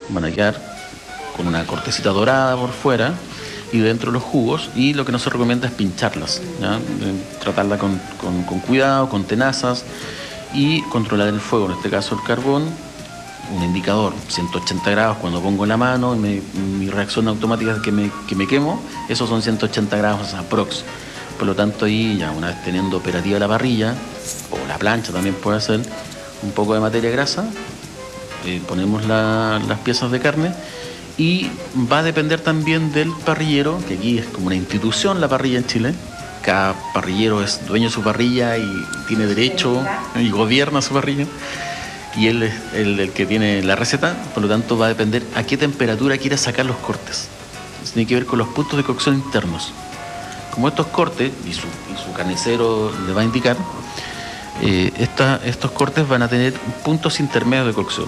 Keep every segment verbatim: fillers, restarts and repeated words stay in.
van a quedar con una cortecita dorada por fuera y dentro los jugos, y lo que no se recomienda es pincharlas, ¿ya? Eh, tratarla con, con, con cuidado, con tenazas, y controlar el fuego, en este caso el carbón, un indicador, ciento ochenta grados cuando pongo la mano, y me, mi reacción automática es que me, que me quemo, esos son ciento ochenta grados aprox. Por lo tanto ahí, ya una vez teniendo operativa la parrilla, o la plancha también puede ser, un poco de materia grasa, eh, ponemos la, las piezas de carne, y va a depender también del parrillero, que aquí es como una institución la parrilla en Chile. Cada parrillero es dueño de su parrilla y tiene derecho y gobierna su parrilla. Y él es el, el que tiene la receta, por lo tanto va a depender a qué temperatura quiera sacar los cortes. Eso tiene que ver con los puntos de cocción internos. Como estos cortes, y su, y su carnicero le va a indicar, eh, esta, estos cortes van a tener puntos intermedios de cocción.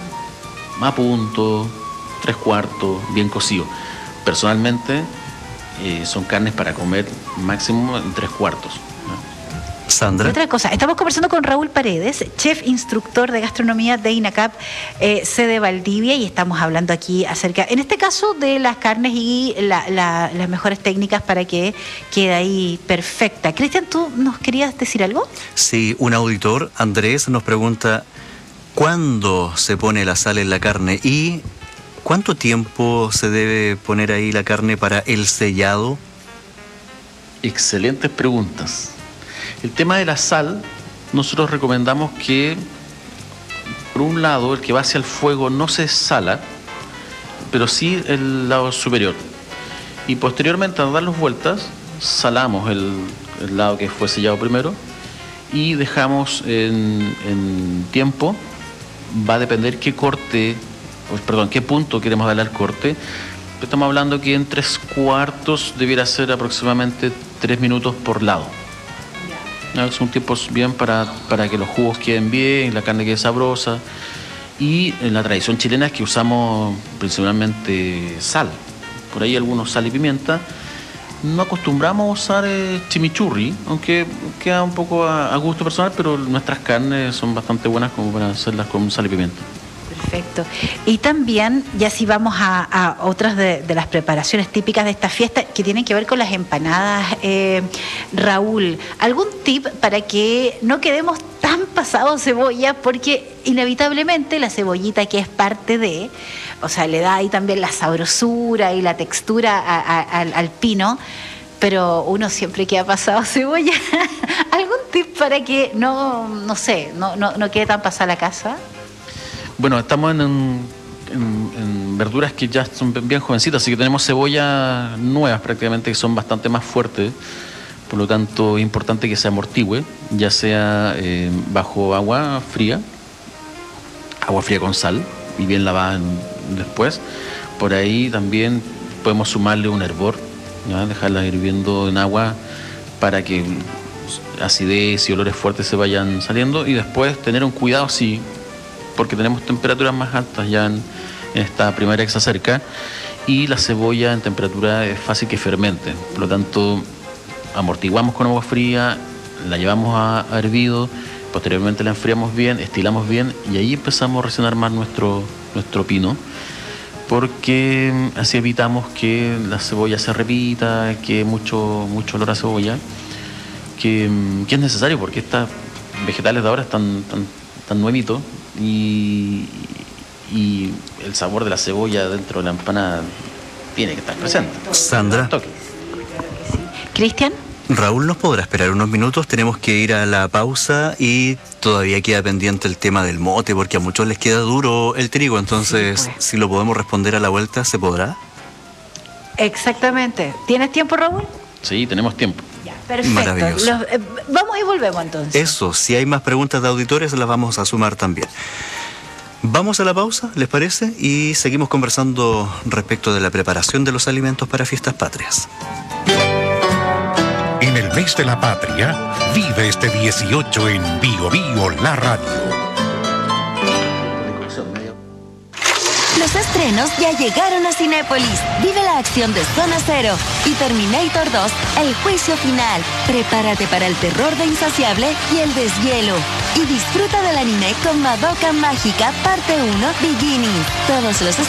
A punto, tres cuartos, bien cocido. Personalmente, eh, son carnes para comer máximo en tres cuartos. Sandra. Otra cosa, estamos conversando con Raúl Paredes, chef instructor de gastronomía de INACAP, eh, sede Valdivia, y estamos hablando aquí acerca, en este caso, de las carnes y la, la, las mejores técnicas para que quede ahí perfecta. Cristian, ¿tú nos querías decir algo? Sí, un auditor, Andrés, nos pregunta ¿cuándo se pone la sal en la carne y cuánto tiempo se debe poner ahí la carne para el sellado? Excelentes preguntas. El tema de la sal, nosotros recomendamos que, por un lado, el que va hacia el fuego no se sala, pero sí el lado superior. Y posteriormente, al dar las vueltas, salamos el, el lado que fue sellado primero y dejamos en, en tiempo. Va a depender qué corte, pues, perdón, qué punto queremos darle al corte. Estamos hablando que en tres cuartos debiera ser aproximadamente tres minutos por lado. Son tiempos bien para, para que los jugos queden bien, la carne quede sabrosa. Y en la tradición chilena es que usamos principalmente sal. Por ahí algunos sal y pimienta. No acostumbramos a usar eh, chimichurri, aunque queda un poco a, a gusto personal, pero nuestras carnes son bastante buenas como para hacerlas con sal y pimienta. Perfecto. Y también, ya si vamos a, a otras de, de las preparaciones típicas de esta fiesta que tienen que ver con las empanadas, eh, Raúl, ¿algún tip para que no quedemos tan pasados cebolla? Porque inevitablemente la cebollita, que es parte de, o sea, le da ahí también la sabrosura y la textura a, a, al, al pino, pero uno siempre queda pasado cebolla. ¿Algún tip para que no, no sé, no, no, no quede tan pasada la casa? Bueno, estamos en, en, en verduras que ya son bien jovencitas, así que tenemos cebollas nuevas prácticamente que son bastante más fuertes, por lo tanto es importante que se amortigüe, ya sea eh, bajo agua fría, agua fría con sal y bien lavada en, después. Por ahí también podemos sumarle un hervor, ¿ya? Dejarla hirviendo en agua para que acidez y olores fuertes se vayan saliendo, y después tener un cuidado si... porque tenemos temperaturas más altas ya en, en esta primavera que se acerca, y la cebolla en temperatura es fácil que fermente. Por lo tanto, amortiguamos con agua fría, la llevamos a, a hervido, posteriormente la enfriamos bien, estilamos bien, y ahí empezamos a racionar más nuestro, nuestro pino, porque así evitamos que la cebolla se repita, que mucho, mucho olor a cebolla, que, que es necesario porque estos vegetales de ahora están tan, tan nuevitos. Y, y el sabor de la cebolla dentro de la empanada tiene que estar presente. Sandra. Cristian. Raúl nos podrá esperar unos minutos, tenemos que ir a la pausa y todavía queda pendiente el tema del mote, porque a muchos les queda duro el trigo, entonces sí, pues, si lo podemos responder a la vuelta, ¿se podrá? Exactamente. ¿Tienes tiempo, Raúl? Sí, tenemos tiempo. Ya, perfecto. Maravilloso. Los, eh, vamos y volvemos entonces. Eso, si hay más preguntas de auditores las vamos a sumar también. Vamos a la pausa, ¿les parece? Y seguimos conversando respecto de la preparación de los alimentos para fiestas patrias. En el mes de la patria, vive este dieciocho en Bio Bio, la radio. Los estrenos ya llegaron a Cinépolis. Vive la acción de Zona Cero y Terminator dos, El Juicio Final. Prepárate para el terror de Insaciable y el deshielo. Y disfruta del anime con Madoka Mágica, parte uno, Beginning. Todos los